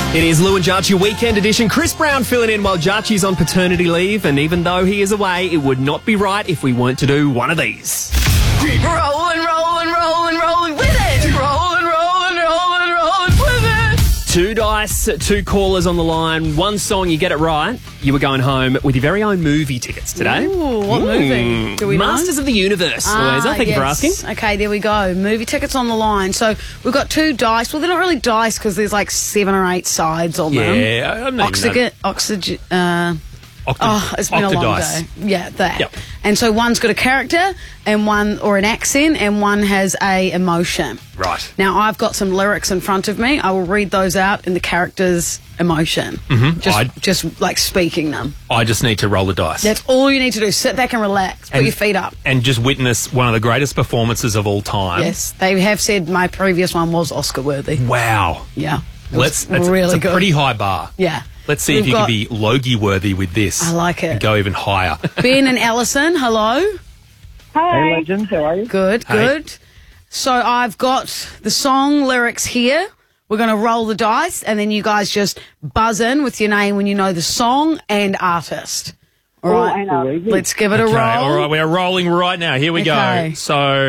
It is Lou and Jarchi Weekend Edition. Chris Brown filling in while Jarchi's on paternity leave, and even though he is away, it would not be right if we weren't to do one of these. Rolling, rolling, rolling, rolling with it. Rolling, rolling, rolling, rolling with it. 2 dice, 2 callers on the line. 1 song, you get it right, you were going home with your very own movie tickets today. Ooh, what movie? Do we know? Masters of the Universe, Louisa. Thank you for asking. Okay, there we go. Movie tickets on the line. So we've got 2 dice. Well, they're not really dice because there's like 7 or 8 sides on them. Yeah, I mean, Oxygen. It's been a long day. Yeah, that. Yep. And so one's got a character and one, or an accent, and one has a emotion. Right. Now, I've got some lyrics in front of me. I will read those out in the character's emotion. Mm-hmm. Just like speaking them. I just need to roll the dice. That's all you need to do. Sit back and relax. Put your feet up. And just witness one of the greatest performances of all time. Yes. They have said my previous one was Oscar worthy. Wow. Yeah. It's really a good. pretty high bar. Yeah. Let's see if you can be Logie worthy with this. I like it. And go even higher. Ben and Alison, hello. Hi. Hey, legends. How are you? Good, Hey. good. So I've got the song lyrics here. We're going to roll the dice, and then you guys just buzz in with your name when you know the song and artist. All right, I know. let's give it a Okay, roll. all right, we are rolling right now. Here we Okay. go. So